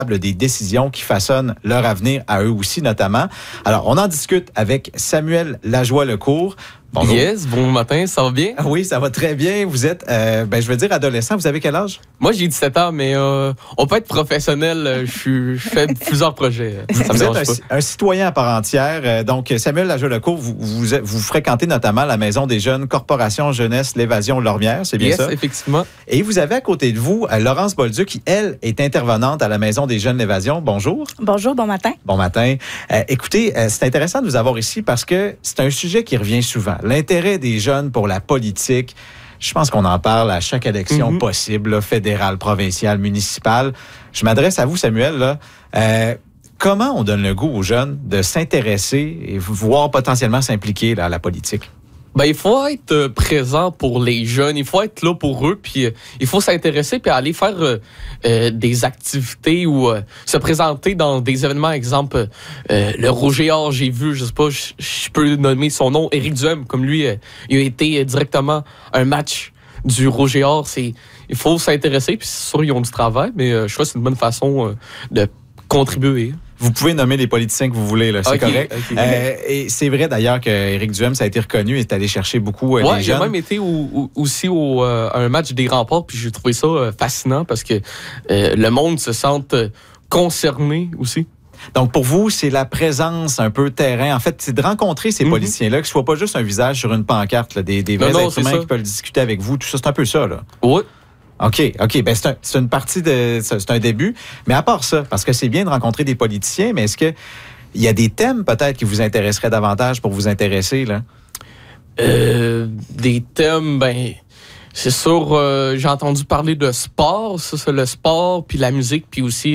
des décisions qui façonnent leur avenir à eux aussi notamment. Alors, on en discute avec Samuel Lajoie-Lecourt. Bonjour. Yes, bon matin, ça va bien? Oui, ça va très bien. Vous êtes, je veux dire adolescent. Vous avez quel âge? Moi, j'ai 17 ans, mais on peut être professionnel. Je fais plusieurs projets. Ça me Vous dérange êtes pas. un citoyen à part entière. Donc, Samuel Lajoie-Lecourt, vous fréquentez notamment la Maison des jeunes Corporation Jeunesse L'Évasion Lormière, c'est bien Yes, ça? effectivement. Et vous avez à côté de vous Laurence Bolduc, qui, elle, est intervenante à la Maison des jeunes L'Évasion. Bonjour. Bonjour, bon matin. Bon matin. Écoutez, c'est intéressant de vous avoir ici parce que c'est un sujet qui revient souvent. L'intérêt des jeunes pour la politique. Je pense qu'on en parle à chaque élection possible, là, fédérale, provinciale, municipale. Je m'adresse à vous, Samuel. Là. Comment on donne le goût aux jeunes de s'intéresser et voire potentiellement s'impliquer là, à la politique? Ben, il faut être présent pour les jeunes, il faut être là pour eux, puis il faut s'intéresser puis aller faire des activités ou se présenter dans des événements, exemple le Roger Or, j'ai vu, je sais pas, je peux nommer son nom, Éric Duhem, comme lui, il a été directement un match du Roger Or. Il faut s'intéresser, puis c'est sûr, ils ont du travail, mais je crois que c'est une bonne façon de contribuer. Vous pouvez nommer les politiciens que vous voulez, là, c'est correct. Okay. Et c'est vrai d'ailleurs qu'Éric Duhem, ça a été reconnu, est allé chercher beaucoup les jeunes. J'ai même été aussi à un match des Remparts, puis j'ai trouvé ça fascinant parce que le monde se sente concerné aussi. Donc, pour vous, c'est la présence un peu terrain. En fait, c'est de rencontrer ces politiciens-là, que ce soit pas juste un visage sur une pancarte, là, des vrais êtres humains qui peuvent discuter avec vous. Tout ça, c'est un peu ça, là. Oui. OK. Ben c'est une partie c'est un début. Mais à part ça, parce que c'est bien de rencontrer des politiciens, mais est-ce que il y a des thèmes peut-être qui vous intéresseraient davantage pour vous intéresser, là? Des thèmes, ben, c'est sûr, j'ai entendu parler de sport. Ça, c'est le sport, puis la musique, puis aussi,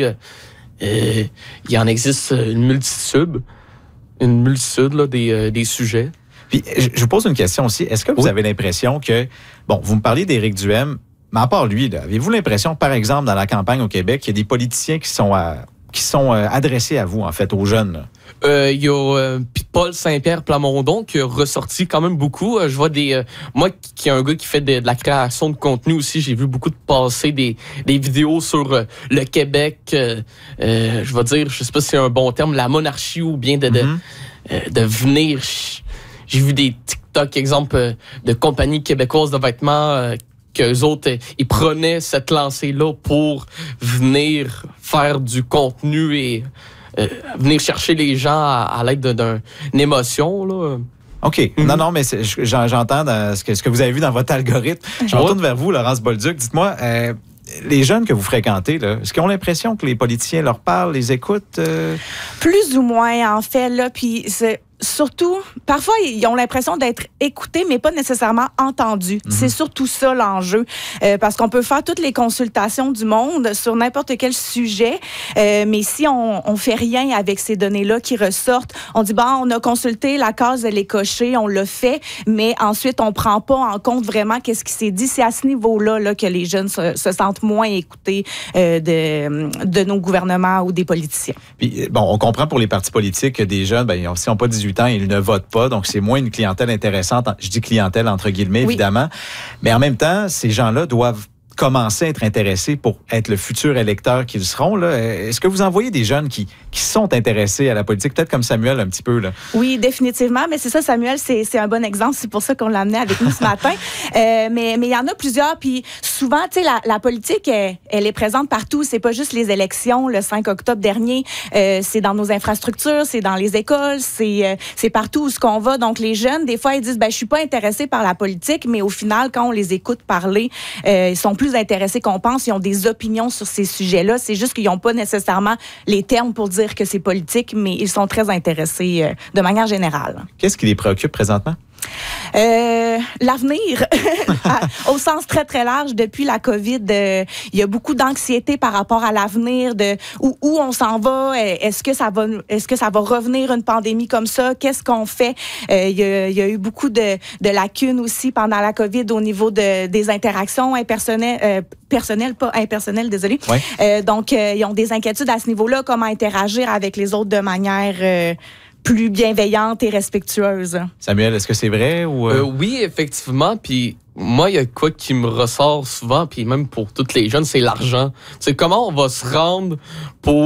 il en existe une multitude là, des sujets. Puis, je vous pose une question aussi. Est-ce que vous avez l'impression que, bon, vous me parlez d'Éric Duhem, mais à part lui, là, avez-vous l'impression, par exemple, dans la campagne au Québec, qu'il y a des politiciens qui sont adressés à vous, en fait, aux jeunes? Il y a Paul Saint-Pierre Plamondon qui a ressorti quand même beaucoup. Je vois moi qui est un gars qui fait de la création de contenu aussi, j'ai vu beaucoup de passer des vidéos sur le Québec. Je vais dire, je sais pas si c'est un bon terme, la monarchie ou bien de venir. J'ai vu des TikTok, exemple, de compagnies québécoises de vêtements qu'eux autres, ils prenaient cette lancée-là pour venir faire du contenu et venir chercher les gens à l'aide d'une émotion, là. OK. Non, mais j'entends ce que vous avez vu dans votre algorithme. Je me retourne vers vous, Laurence Bolduc. Dites-moi, les jeunes que vous fréquentez, là, est-ce qu'ils ont l'impression que les politiciens leur parlent, les écoutent? Plus ou moins, en fait, là. Puis surtout, parfois, ils ont l'impression d'être écoutés, mais pas nécessairement entendus. C'est surtout ça l'enjeu. Parce qu'on peut faire toutes les consultations du monde sur n'importe quel sujet, mais si on fait rien avec ces données-là qui ressortent, on dit, on a consulté, la case, elle est cochée, on l'a fait, mais ensuite, on prend pas en compte vraiment qu'est-ce qui s'est dit. C'est à ce niveau-là là, que les jeunes se sentent moins écoutés de nos gouvernements ou des politiciens. Puis, bon, on comprend pour les partis politiques que des jeunes, s'ils n'ont pas 18 ans, ils ne votent pas, donc c'est moins une clientèle intéressante. Je dis clientèle entre guillemets, évidemment. Mais en même temps, ces gens-là doivent commencer à être intéressés pour être le futur électeur qu'ils seront. Là. Est-ce que vous en voyez des jeunes qui sont intéressés à la politique, peut-être comme Samuel un petit peu? Là? Oui, définitivement. Mais c'est ça, Samuel, c'est un bon exemple. C'est pour ça qu'on l'a amené avec nous ce matin. Mais il y en a plusieurs. Puis souvent, tu sais, la politique, elle est présente partout. C'est pas juste les élections le 5 octobre dernier. C'est dans nos infrastructures, c'est dans les écoles, c'est partout où ce qu'on va. Donc, les jeunes, des fois, ils disent, je suis pas intéressé par la politique, mais au final, quand on les écoute parler, ils sont plus intéressés qu'on pense. Ils ont des opinions sur ces sujets-là. C'est juste qu'ils n'ont pas nécessairement les termes pour dire que c'est politique, mais ils sont très intéressés de manière générale. Qu'est-ce qui les préoccupe présentement? L'avenir, au sens très, très large, depuis la COVID, il y a beaucoup d'anxiété par rapport à l'avenir, où on s'en va, est-ce que ça va revenir une pandémie comme ça, qu'est-ce qu'on fait? Il y a eu beaucoup de lacunes aussi pendant la COVID au niveau des interactions personnelles, pas impersonnelles, désolé. Ouais. Donc, ils ont des inquiétudes à ce niveau-là, comment interagir avec les autres de manière plus bienveillante et respectueuse. Samuel, est-ce que c'est vrai? Ou Oui, effectivement. Puis moi, il y a quoi qui me ressort souvent, puis même pour tous les jeunes, c'est l'argent. C'est comment on va se rendre pour